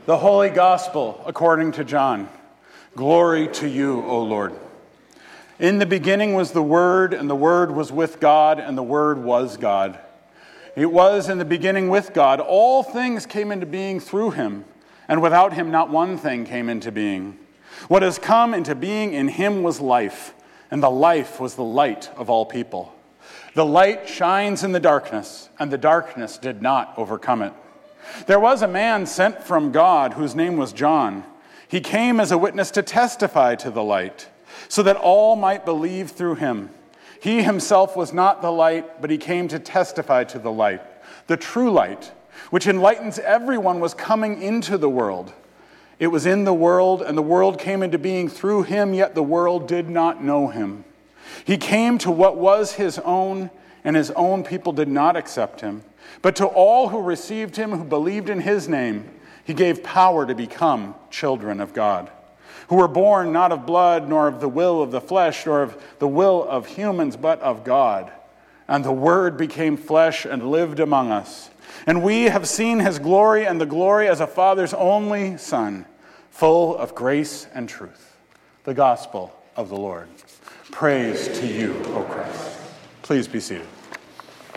The Holy Gospel according to John. Glory to you, O Lord. In the beginning was the Word, and the Word was with God, and the Word was God. It was in the beginning with God. All things came into being through him, and without him not one thing came into being. What has come into being in him was life, and the life was the light of all people. The light shines in the darkness, and the darkness did not overcome it. There was a man sent from God whose name was John. He came as a witness to testify to the light, so that all might believe through him. He himself was not the light, but he came to testify to the light. The true light, which enlightens everyone, was coming into the world. It was in the world, and the world came into being through him, yet the world did not know him. He came to what was his own, and his own people did not accept him. But to all who received him, who believed in his name, he gave power to become children of God, who were born not of blood, nor of the will of the flesh, nor of the will of humans, but of God. And the Word became flesh and lived among us. And we have seen his glory, and the glory as a Father's only Son, full of grace and truth. The Gospel of the Lord. Praise to you, O Christ. Please be seated.